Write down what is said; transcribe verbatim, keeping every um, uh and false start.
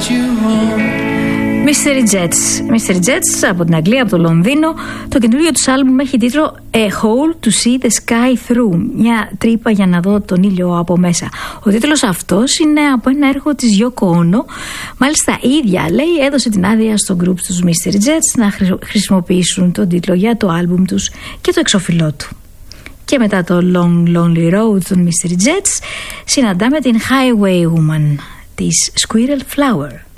you home. Mystery Jets. Mystery Jets από την Αγγλία, από το Λονδίνο. Το καινούριο τους άλμπουμ έχει τίτλο A Hole to See the Sky Through. Μια τρύπα για να δω τον ήλιο από μέσα. Ο τίτλος αυτός είναι από ένα έργο της Yoko Ono. Μάλιστα η ίδια λέει έδωσε την άδεια στο group τους Mystery Jets να χρησιμοποιήσουν τον τίτλο για το άλμπουμ τους και το εξώφυλλό του. Και μετά το Long Lonely Road των Mystery Jets συναντάμε την Highway Woman της Squirrel Flower.